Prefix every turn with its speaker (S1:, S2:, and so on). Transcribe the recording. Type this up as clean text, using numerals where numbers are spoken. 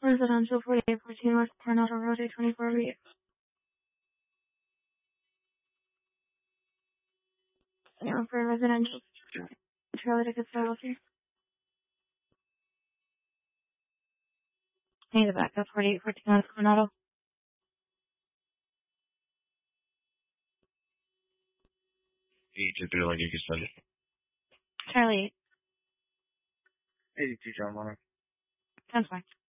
S1: Residential 4814 West Coronado Road, 824 Reed. Now for residential. Charlie Tickets LLC. Need the backup 4814 West Coronado.
S2: Just do it like you can send it.
S1: Charlie.
S2: 82 John Warner.
S1: That's fine.